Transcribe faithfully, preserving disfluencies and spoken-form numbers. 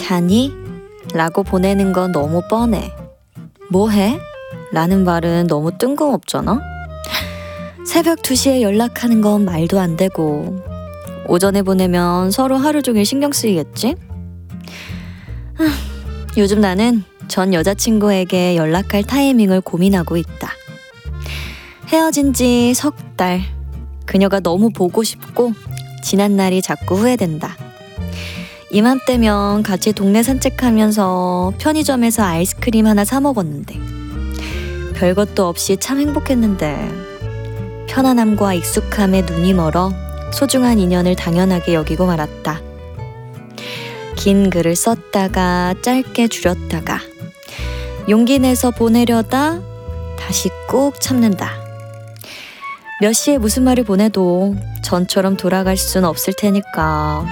자니? 라고 보내는 건 너무 뻔해. 뭐해? 라는 말은 너무 뜬금없잖아? 새벽 두 시에 연락하는 건 말도 안 되고 오전에 보내면 서로 하루 종일 신경 쓰이겠지? 요즘 나는 전 여자친구에게 연락할 타이밍을 고민하고 있다. 헤어진 지 석 달. 그녀가 너무 보고 싶고 지난 날이 자꾸 후회된다. 이맘때면 같이 동네 산책하면서 편의점에서 아이스크림 하나 사 먹었는데 별것도 없이 참 행복했는데 편안함과 익숙함에 눈이 멀어 소중한 인연을 당연하게 여기고 말았다. 긴 글을 썼다가 짧게 줄였다가 용기 내서 보내려다 다시 꾹 참는다. 몇 시에 무슨 말을 보내도 전처럼 돌아갈 순 없을 테니까